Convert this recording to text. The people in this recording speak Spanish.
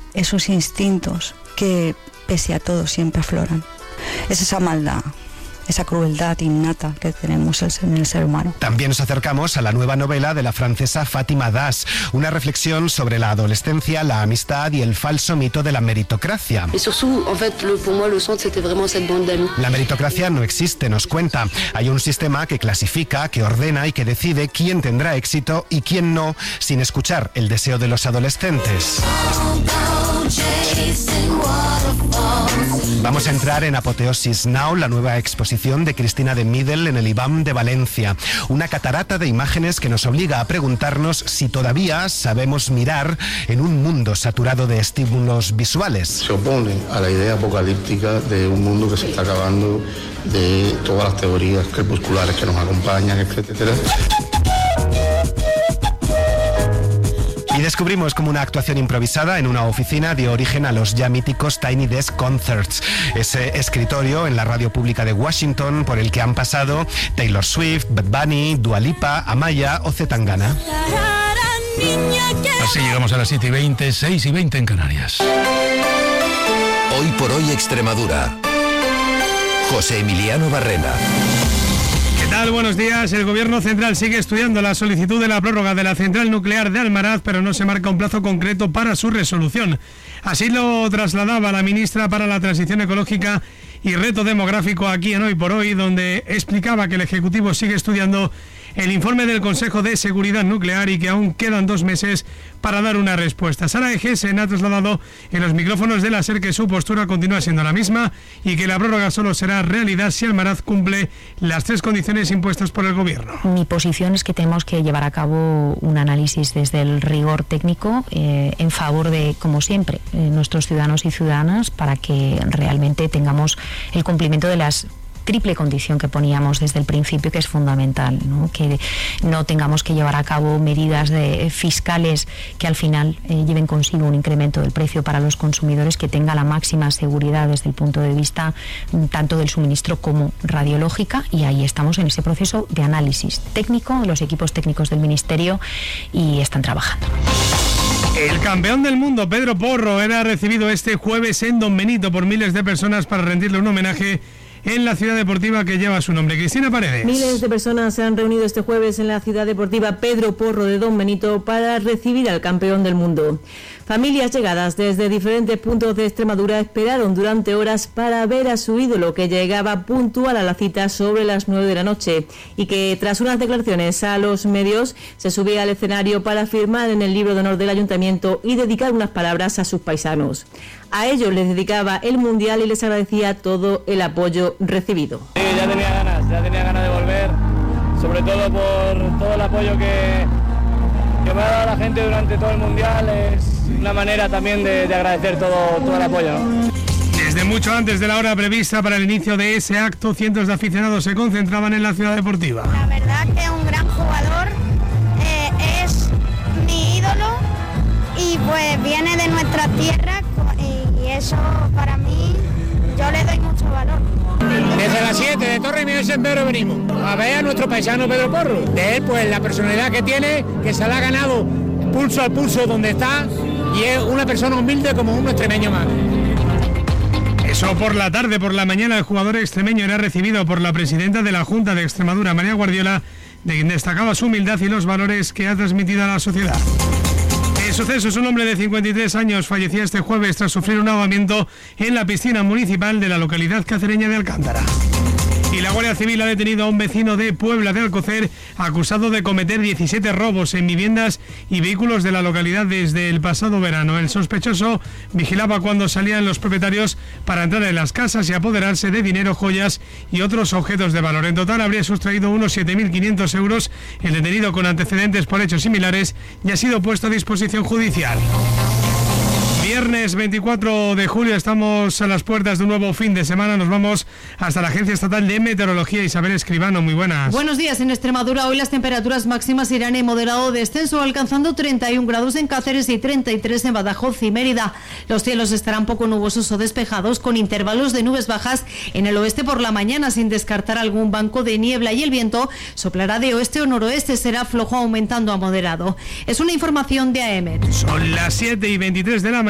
esos instintos que, pese a todo, siempre afloran. Es esa maldad, esa crueldad innata que tenemos en el ser humano. También nos acercamos a la nueva novela de la francesa Fátima Das, una reflexión sobre la adolescencia, la amistad y el falso mito de la meritocracia. La meritocracia no existe, nos cuenta. Hay un sistema que clasifica, que ordena y que decide quién tendrá éxito y quién no, sin escuchar el deseo de los adolescentes. Vamos a entrar en Apoteosis Now, la nueva exposición de Cristina de Midel en el IBAM de Valencia. Una catarata de imágenes que nos obliga a preguntarnos si todavía sabemos mirar en un mundo saturado de estímulos visuales. Se opone a la idea apocalíptica de un mundo que se está acabando, de todas las teorías crepusculares que nos acompañan, etcétera. Y descubrimos cómo una actuación improvisada en una oficina dio origen a los ya míticos Tiny Desk Concerts, ese escritorio en la radio pública de Washington por el que han pasado Taylor Swift, Bad Bunny, Dua Lipa, Amaya o C. Tangana. Así llegamos a las 7:20, 6:20 en Canarias. Hoy por hoy Extremadura. José Emiliano Barrena. ¿Qué tal? Buenos días. El Gobierno Central sigue estudiando la solicitud de la prórroga de la central nuclear de Almaraz, pero no se marca un plazo concreto para su resolución. Así lo trasladaba la ministra para la Transición Ecológica y Reto Demográfico aquí en Hoy por Hoy, donde explicaba que el Ejecutivo sigue estudiando el informe del Consejo de Seguridad Nuclear y que aún quedan 2 meses para dar una respuesta. Sara Egesen ha trasladado en los micrófonos de la SER que su postura continúa siendo la misma y que la prórroga solo será realidad si Almaraz cumple las 3 condiciones impuestas por el Gobierno. Mi posición es que tenemos que llevar a cabo un análisis desde el rigor técnico en favor de, como siempre, nuestros ciudadanos y ciudadanas para que realmente tengamos el cumplimiento de las triple condición que poníamos desde el principio, que es fundamental, ¿no? Que no tengamos que llevar a cabo medidas fiscales que al final lleven consigo un incremento del precio para los consumidores, que tenga la máxima seguridad desde el punto de vista tanto del suministro como radiológica, y ahí estamos en ese proceso de análisis técnico, los equipos técnicos del Ministerio, y están trabajando. El campeón del mundo, Pedro Porro, era recibido este jueves en Don Benito por miles de personas para rendirle un homenaje en la ciudad deportiva que lleva su nombre. Cristina Paredes. Miles de personas se han reunido este jueves en la ciudad deportiva Pedro Porro de Don Benito para recibir al campeón del mundo. Familias llegadas desde diferentes puntos de Extremadura esperaron durante horas para ver a su ídolo, que llegaba puntual a la cita sobre las 9 de la noche y que tras unas declaraciones a los medios se subía al escenario para firmar en el libro de honor del ayuntamiento y dedicar unas palabras a sus paisanos. A ellos les dedicaba el Mundial y les agradecía todo el apoyo recibido. Sí, ya tenía ganas de volver, sobre todo por todo el apoyo que me ha dado la gente durante todo el Mundial. Es una manera también de agradecer todo el apoyo, ¿no? Desde mucho antes de la hora prevista para el inicio de ese acto, cientos de aficionados se concentraban en la ciudad deportiva. La verdad que es un gran jugador, es mi ídolo y pues viene de nuestra tierra, y eso para mí, yo le doy mucho valor. Desde las 7 de Torre Miguel San Pedro venimos a ver a nuestro paisano Pedro Porro. De él, pues la personalidad que tiene, que se la ha ganado pulso al pulso donde está, y es una persona humilde como un extremeño más. Eso por la tarde. Por la mañana el jugador extremeño era recibido por la presidenta de la Junta de Extremadura, María Guardiola, de quien destacaba su humildad y los valores que ha transmitido a la sociedad. En sucesos, un hombre de 53 años fallecía este jueves tras sufrir un ahogamiento en la piscina municipal de la localidad cacereña de Alcántara. Y la Guardia Civil ha detenido a un vecino de Puebla de Alcocer acusado de cometer 17 robos en viviendas y vehículos de la localidad desde el pasado verano. El sospechoso vigilaba cuando salían los propietarios para entrar en las casas y apoderarse de dinero, joyas y otros objetos de valor. En total habría sustraído unos 7.500 euros. El detenido, con antecedentes por hechos similares, ya ha sido puesto a disposición judicial. Viernes 24 de julio, estamos a las puertas de un nuevo fin de semana. Nos vamos hasta la Agencia Estatal de Meteorología. Isabel Escribano, muy buenas. Buenos días. En Extremadura hoy las temperaturas máximas irán en moderado descenso, alcanzando 31 grados en Cáceres y 33 en Badajoz y Mérida. Los cielos estarán poco nubosos o despejados, con intervalos de nubes bajas en el oeste por la mañana, sin descartar algún banco de niebla, y el viento soplará de oeste o noroeste, será flojo aumentando a moderado. Es una información de AEMET. Son las 7:23 de la mañana.